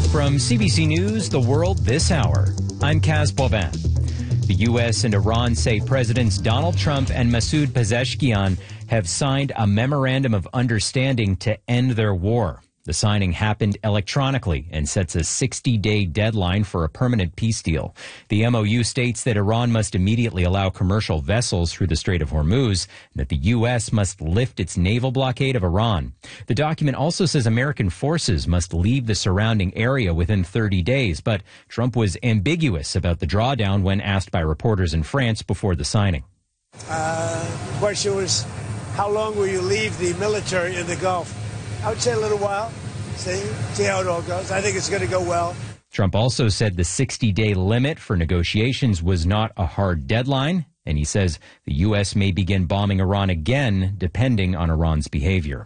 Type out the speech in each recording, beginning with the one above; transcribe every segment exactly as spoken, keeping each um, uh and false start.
From C B C News, The World This Hour, I'm Kaz Bovin. The U S and Iran say Presidents Donald Trump and Masoud Pezeshkian have signed a memorandum of understanding to end their war. The signing happened electronically and sets a sixty-day deadline for a permanent peace deal. The M O U states that Iran must immediately allow commercial vessels through the Strait of Hormuz and that the U S must lift its naval blockade of Iran. The document also says American forces must leave the surrounding area within thirty days, but Trump was ambiguous about the drawdown when asked by reporters in France before the signing. Uh, the question was, how long will you leave the military in the Gulf? I would say a little while. See, see how it all goes. I think it's going to go well. Trump also said the sixty-day limit for negotiations was not a hard deadline, and he says the U S may begin bombing Iran again, depending on Iran's behavior.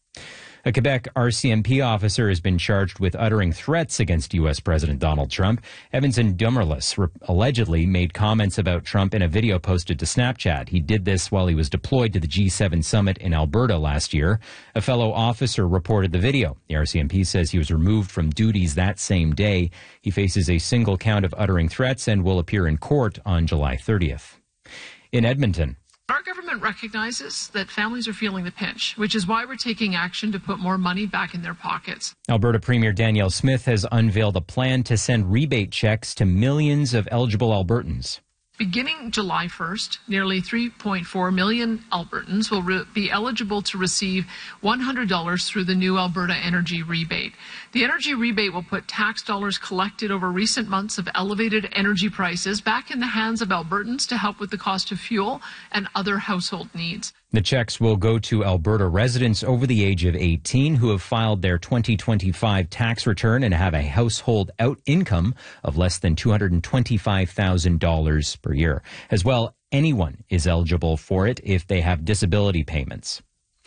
A Quebec R C M P officer has been charged with uttering threats against U S President Donald Trump. Evanson Dumerlis re- allegedly made comments about Trump in a video posted to Snapchat. He did this while he was deployed to the G seven summit in Alberta last year. A fellow officer reported the video. The R C M P says he was removed from duties that same day. He faces a single count of uttering threats and will appear in court on July thirtieth. In Edmonton, our government recognizes that families are feeling the pinch, which is why we're taking action to put more money back in their pockets. Alberta Premier Danielle Smith has unveiled a plan to send rebate checks to millions of eligible Albertans. Beginning July first, nearly three point four million Albertans will re- be eligible to receive one hundred dollars through the new Alberta Energy Rebate. The energy rebate will put tax dollars collected over recent months of elevated energy prices back in the hands of Albertans to help with the cost of fuel and other household needs. The checks will go to Alberta residents over the age of eighteen who have filed their twenty twenty-five tax return and have a household out income of less than two hundred twenty-five thousand dollars per year. As well, anyone is eligible for it if they have disability payments.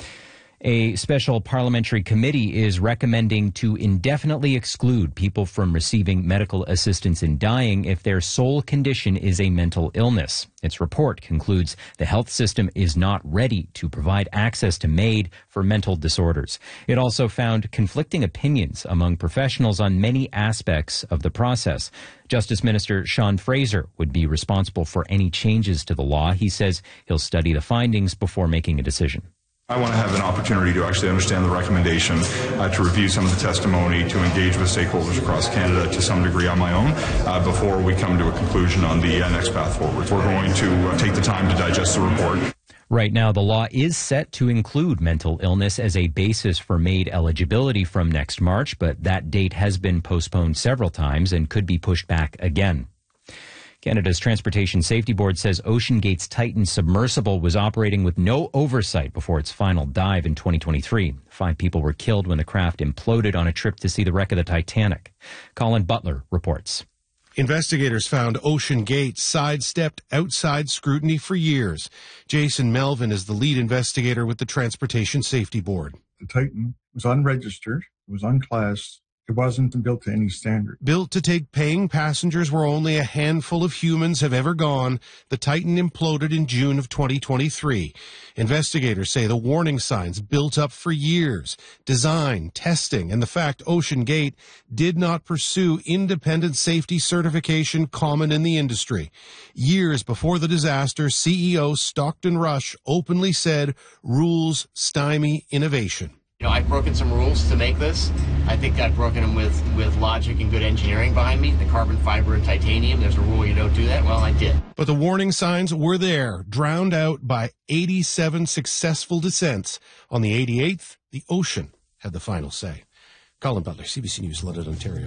A special parliamentary committee is recommending to indefinitely exclude people from receiving medical assistance in dying if their sole condition is a mental illness. Its report concludes the health system is not ready to provide access to MAID for mental disorders. It also found conflicting opinions among professionals on many aspects of the process. Justice Minister Sean Fraser would be responsible for any changes to the law. He says he'll study the findings before making a decision. I want to have an opportunity to actually understand the recommendation, uh, to review some of the testimony, to engage with stakeholders across Canada to some degree on my own uh, before we come to a conclusion on the uh, next path forward. We're going to uh, take the time to digest the report. Right now, the law is set to include mental illness as a basis for MAID eligibility from next March, but that date has been postponed several times and could be pushed back again. Canada's Transportation Safety Board says OceanGate's Titan submersible was operating with no oversight before its final dive in twenty twenty-three. Five people were killed when the craft imploded on a trip to see the wreck of the Titanic. Colin Butler reports. Investigators found OceanGate sidestepped outside scrutiny for years. Jason Melvin is the lead investigator with the Transportation Safety Board. The Titan was unregistered, it was unclassed. It wasn't built to any standard. Built to take paying passengers where only a handful of humans have ever gone, the Titan imploded in June of twenty twenty-three. Investigators say the warning signs built up for years, design, testing, and the fact OceanGate did not pursue independent safety certification common in the industry. Years before the disaster, C E O Stockton Rush openly said rules stymie innovation. You know, I've broken some rules to make this. I think I've broken them with, with logic and good engineering behind me. The carbon fiber and titanium, there's a rule you don't do that. Well, I did. But the warning signs were there, drowned out by eighty-seven successful descents. On the eighty-eighth, the ocean had the final say. Colin Butler, C B C News, London, Ontario.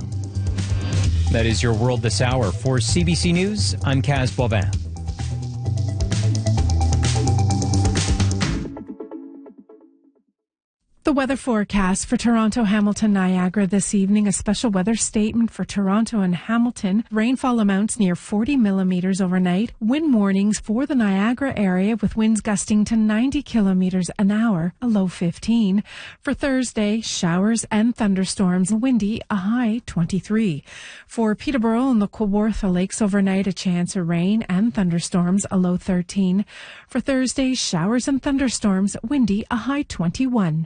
That is your World This Hour. For C B C News, I'm Kaz Bovin. The weather forecast for Toronto, Hamilton, Niagara this evening. A special weather statement for Toronto and Hamilton. Rainfall amounts near forty millimeters overnight. Wind warnings for the Niagara area with winds gusting to ninety kilometers an hour, a low fifteen. For Thursday, showers and thunderstorms, windy, a high twenty-three. For Peterborough and the Kawartha Lakes overnight, a chance of rain and thunderstorms, a low thirteen. For Thursday, showers and thunderstorms, windy, a high twenty-one.